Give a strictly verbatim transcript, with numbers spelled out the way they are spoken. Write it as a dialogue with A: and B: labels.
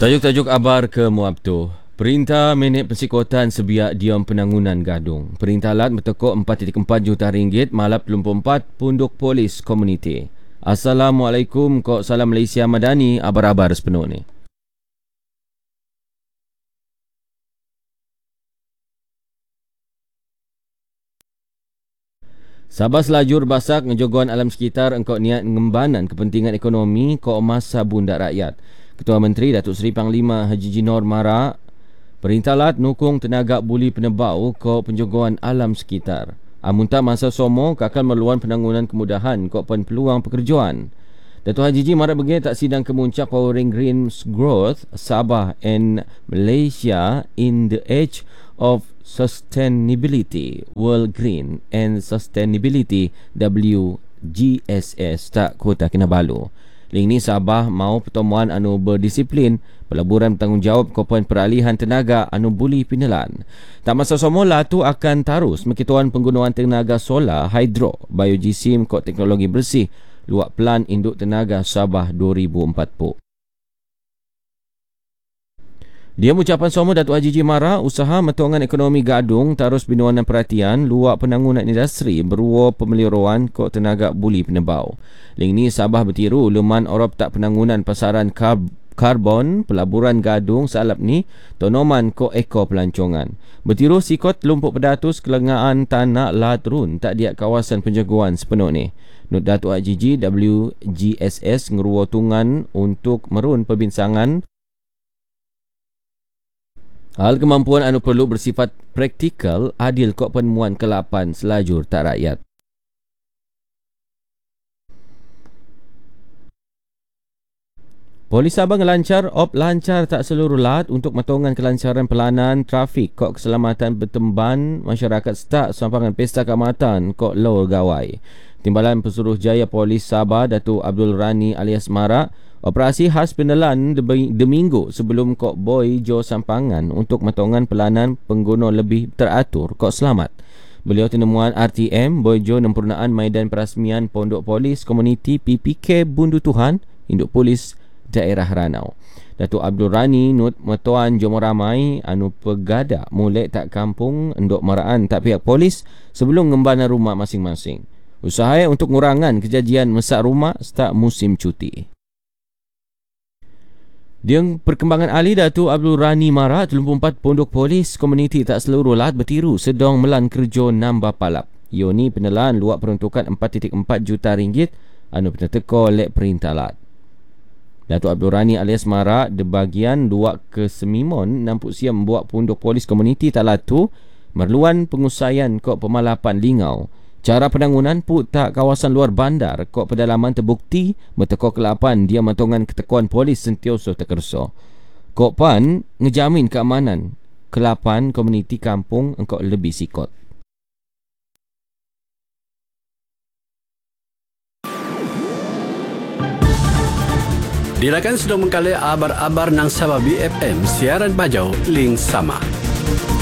A: Tajuk-tajuk abar ke Muabto. Perintah Minit Persikotan sebiak diam penangunan gadung. Perintah Lat bertekuk empat titik empat juta ringgit malap dua puluh empat punduk polis komuniti. Assalamualaikum, kok salam Malaysia Madani, abar-abar sepenuh ni. Sabah selajur basak ngejogon alam sekitar engkau niat ngembanan kepentingan ekonomi kok masa bundak rakyat. Ketua Menteri Datuk Seri Panglima Haji Jinor Mara perintah Lat nukung tenaga buli penebau kok penjogoan alam sekitar. Amunta masa somo kakal meluan penangunan kemudahan kok pen peluang pekerjaan. Datuk Haji Ji Mara begini tak sidang kemuncak Powering Green Growth Sabah and Malaysia in the Age of Sustainability World Green and Sustainability W G S S tak Kota Kinabalu. Ling ni Sabah mau pertemuan anu berdisiplin pelaburan bertanggungjawab Kopan Peralihan Tenaga anu buli pinelan. Tak masa semula tu akan tarus mengikituan penggunaan tenaga solar, hidro, biogesim kok teknologi bersih luak pelan induk tenaga Sabah dua ribu empat puluh. Dia ucapan semua Datuk Haji Ji Mara, usaha metuangan ekonomi gadung tarus binuan dan perhatian luak penangunan industri berua pemeliruan kok tenaga buli penebau. Ling ni Sabah bertiru leman orop tak penangunan pasaran karb karbon pelaburan gadung salap ni tonoman kok eko pelancongan. Bertiru sikot lumpuk pedatus kelengaan tanah latrun tak diak kawasan penjaguan sepenuh ni. Nur Datuk Haji Ji W G S S ngeruo tungan untuk merun perbincangan hal kemampuan anu perlu bersifat praktikal adil kok penemuan kelapan selajur tak rakyat. Polis Sabah ngelancar op lancar tak seluruh lat untuk metongan kelancaran pelanan trafik kok keselamatan bertemban masyarakat stak sampangan pesta keamatan kok lor gawai. Timbalan Pesuruh Jaya Polis Sabah Datuk Abdul Rani alias Mara operasi khas penelan deminggu sebelum Kok Boy Jo Sampangan untuk metongan pelanan pengguna lebih teratur kok selamat. Beliau tinemuan R T M Boy Jo nempurnaan Maidan Perasmian Pondok Polis Komuniti P P K Bundu Tuhan Induk Polis Daerah Ranau. Datuk Abdul Rani nut metuan jomo ramai anu pegada mulai tak kampung endok maraan tak pihak polis sebelum ngembana rumah masing-masing. Usaha untuk ngurangan kejadian mesak rumah setiap musim cuti. Dia perkembangan ahli Datuk Abdul Rani Mara tiga puluh empat pondok polis komuniti tak seluruh lat bertiru sedang melan kerja nambah palap. Ioni penelan luak peruntukan empat titik empat juta ringgit anu peneteko lek perintah lat. Datuk Abdul Rani alias Mara de bagian luak ke semimon nampak siam buat pondok polis komuniti tak latu merluan pengusayan kok pemalapan lingau. Cara penangunan pun tak kawasan luar bandar kok pedalaman terbukti bertekuk kelapan dia matongan ketekuan polis sentioso tekerso. Kok pan ngejamin keamanan kelapan komuniti kampung engkau lebih sikot.
B: Dilakan sudah mengkali abar-abar nang Sabah B F M siaran bajau link sama.